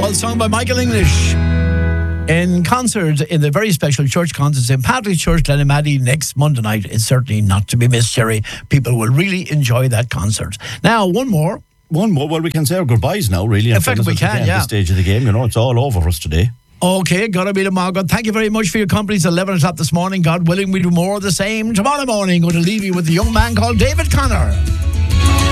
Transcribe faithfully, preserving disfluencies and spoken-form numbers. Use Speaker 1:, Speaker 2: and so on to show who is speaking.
Speaker 1: well, sung by Michael English. In concert in the very special church concert in Saint Patrick's Church, Glenamaddy, next Monday night. It's certainly not to be missed, Jerry. People will really enjoy that concert. Now, one more.
Speaker 2: One more. Well, we can say our goodbyes now, really.
Speaker 1: In fact, we can, yeah.
Speaker 2: At this stage of the game, you know, it's all over for us today.
Speaker 1: Okay, gotta be tomorrow. God, thank you very much for your company. It's eleven o'clock this morning. God willing, we do more of the same tomorrow morning. Going to leave you with a young man called David Connor.